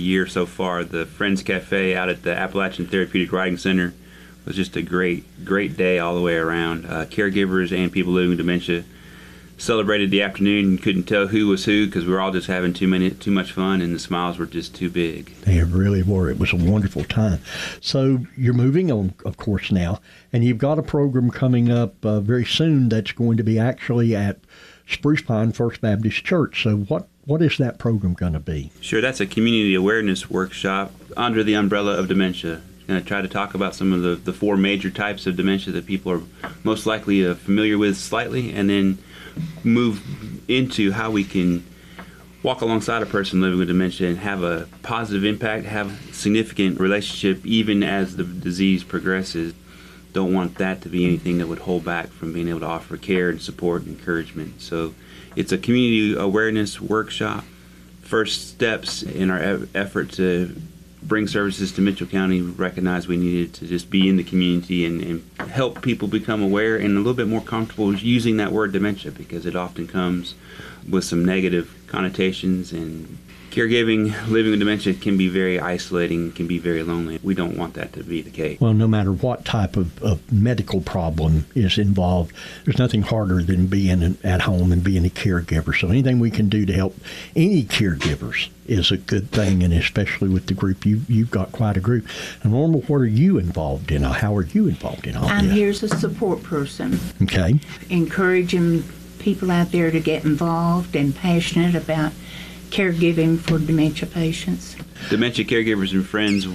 year so far. The Friends Cafe out at the Appalachian Therapeutic Riding Center was just a great day all the way around. Caregivers and people living with dementia celebrated the afternoon and couldn't tell who was who because we were all just having too much fun, and the smiles were just too big. They really were. It was a wonderful time. So you're moving on, of course, now, and you've got a program coming up very soon that's going to be actually at Spruce Pine First Baptist Church. So what is that program going to be? Sure, that's a community awareness workshop under the umbrella of dementia. Going to try to talk about some of the four major types of dementia that people are most likely familiar with slightly, and then move into how we can walk alongside a person living with dementia and have a positive impact, have a significant relationship even as the disease progresses. Don't want that to be anything that would hold back from being able to offer care and support and encouragement. So it's a community awareness workshop. First steps in our effort to bring services to Mitchell County, recognize we needed to just be in the community and help people become aware and a little bit more comfortable using that word dementia, because it often comes with some negative connotations, and caregiving, living with dementia can be very isolating, can be very lonely. We don't want that to be the case. Well, no matter what type of medical problem is involved, there's nothing harder than being at home and being a caregiver. So anything we can do to help any caregivers is a good thing, and especially with the group. You've got quite a group. And Norma, what are you involved in? How are you involved in all I'm this? here as a support person. Okay. Encouraging people out there to get involved and passionate about caregiving for dementia patients. Dementia Caregivers and Friends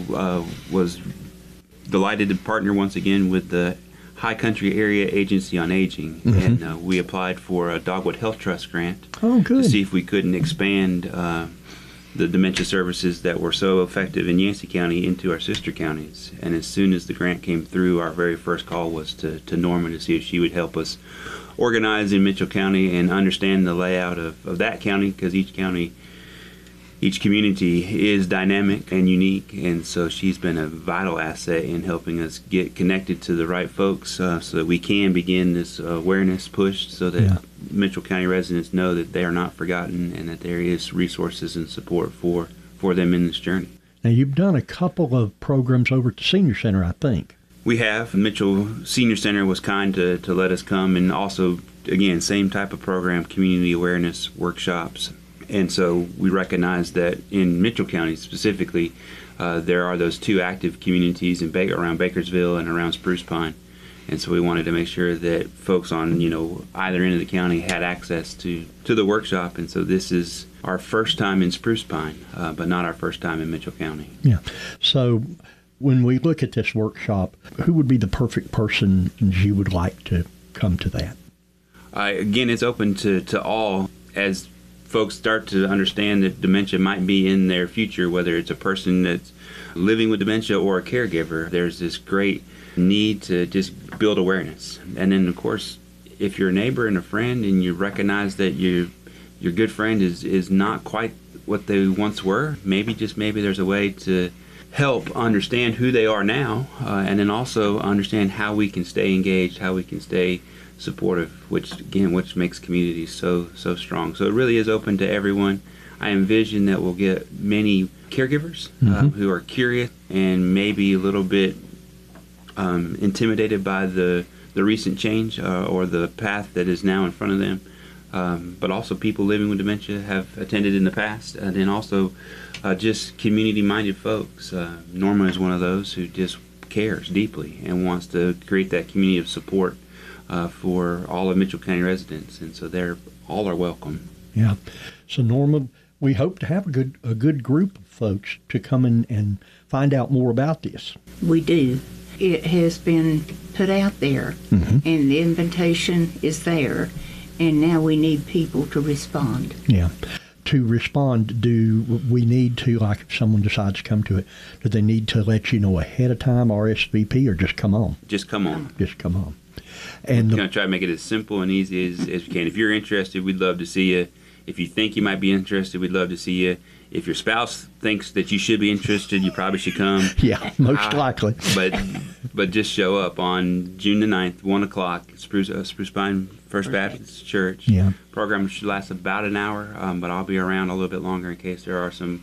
was delighted to partner once again with the High Country Area Agency on Aging, and we applied for a Dogwood Health Trust grant to see if we couldn't expand the dementia services that were so effective in Yancey County into our sister counties. And as soon as the grant came through, our very first call was to Norma to see if she would help us organize in Mitchell County and understand the layout of that county, because each community is dynamic and unique, and so she's been a vital asset in helping us get connected to the right folks so that we can begin this awareness push so that Mitchell County residents know that they are not forgotten and that there is resources and support for them in this journey. Now, you've done a couple of programs over at the Senior Center, I think. We have. Mitchell Senior Center was kind to let us come, and also, again, same type of program, community awareness workshops. And so we recognize that in Mitchell County specifically, there are those two active communities around Bakersville and around Spruce Pine. And so we wanted to make sure that folks on either end of the county had access to the workshop. And so this is our first time in Spruce Pine, but not our first time in Mitchell County. Yeah. So when we look at this workshop, who would be the perfect person you would like to come to that? Again, it's open to all. As folks start to understand that dementia might be in their future, whether it's a person that's living with dementia or a caregiver, there's this great need to just build awareness. And then, of course, if you're a neighbor and a friend and you recognize that your good friend is not quite what they once were, maybe there's a way to help understand who they are now, and then also understand how we can stay engaged, how we can stay supportive, which makes communities so strong. So it really is open to everyone. I envision that we'll get many caregivers who are curious and maybe a little bit intimidated by the recent change or the path that is now in front of them. But also people living with dementia have attended in the past, and then also just community-minded folks. Norma is one of those who just cares deeply and wants to create that community of support for all of Mitchell County residents, and so all are welcome. Yeah. So Norma, we hope to have a good group of folks to come in and find out more about this. We do. It has been put out there, and the invitation is there, and now we need people to respond. Yeah. To respond, do we need to, like if someone decides to come to it, do they need to let you know ahead of time, RSVP, or just come on? Just come on. Just come on. And we're going to try to make it as simple and easy as we can. If you're interested, we'd love to see you. If you think you might be interested, we'd love to see you. If your spouse thinks that you should be interested, you probably should come. Yeah, most likely. But just show up on June the 9th, 1 o'clock, Spruce Pine First Baptist Church. Yeah. Program should last about an hour, but I'll be around a little bit longer in case there are some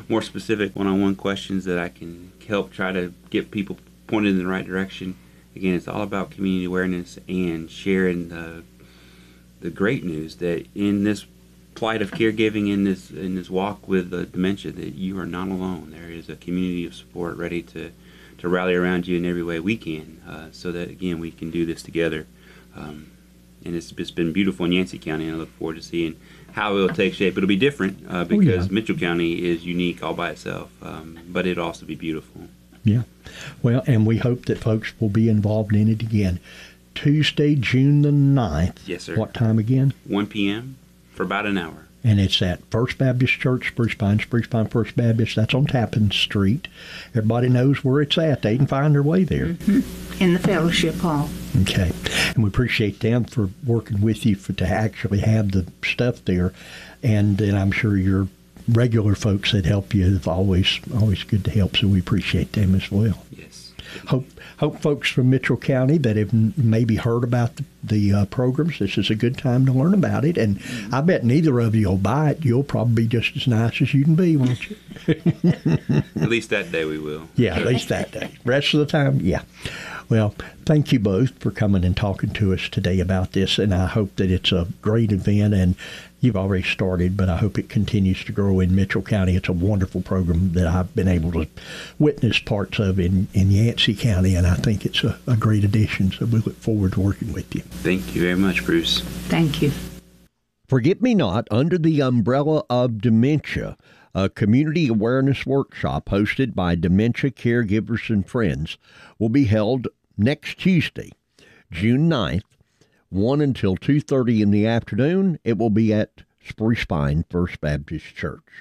more specific one-on-one questions that I can help try to get people pointed in the right direction. Again, it's all about community awareness and sharing the great news that in this plight of caregiving, in this walk with dementia, that you are not alone. There is a community of support ready to rally around you in every way we can, so that, again, we can do this together. And it's been beautiful in Yancey County, and I look forward to seeing how it'll take shape. It'll be different because Mitchell County is unique all by itself, but it'll also be beautiful. Yeah. Well, and we hope that folks will be involved in it again. Tuesday, June the 9th. Yes, sir. What time again? 1 p.m. for about an hour. And it's at First Baptist Church, Spruce Pine First Baptist. That's on Tappan Street. Everybody knows where it's at. They can find their way there. Mm-hmm. In the fellowship hall. Okay. And we appreciate them for working with you to actually have the stuff there. And then I'm sure your regular folks that help you is always good to help, so we appreciate them as well. Yes. Hope folks from Mitchell County that have maybe heard about the programs, this is a good time to learn about it. And I bet neither of you will buy it. You'll probably be just as nice as you can be, won't you? At least that day we will. Yeah, at least that day. Rest of the time, yeah. Well, thank you both for coming and talking to us today about this, and I hope that it's a great event, and you've already started, but I hope it continues to grow in Mitchell County. It's a wonderful program that I've been able to witness parts of in Yancey County, and I think it's a great addition, so we look forward to working with you. Thank you very much, Bruce. Thank you. Forget Me Not, under the umbrella of dementia, a community awareness workshop hosted by Dementia Caregivers and Friends, will be held next Tuesday, June 9th, 1 until 2:30 in the afternoon. It will be at Spruce Pine First Baptist Church.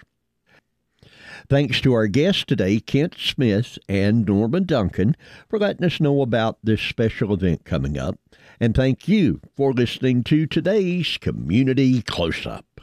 Thanks to our guests today, Kent Smith and Norma Duncan, for letting us know about this special event coming up. And thank you for listening to today's Community Close-Up.